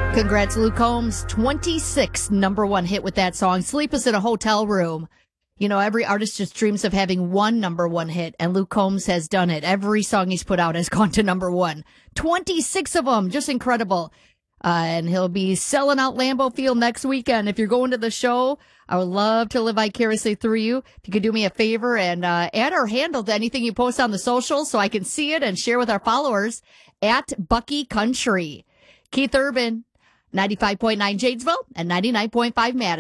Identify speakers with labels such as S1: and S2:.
S1: Congrats, Luke Combs. 26th number one hit with that song. Sleep Us in a Hotel Room. You know, every artist just dreams of having one number one hit, and Luke Combs has done it. Every song he's put out has gone to number one. 26 of them. Just incredible. And he'll be selling out Lambeau Field next weekend. If you're going to the show, I would love to live vicariously through you. If you could do me a favor and add our handle to anything you post on the socials so I can see it and share with our followers at Bucky Country. Keith Urban, 95.9 Jadesville and 99.5 Madison.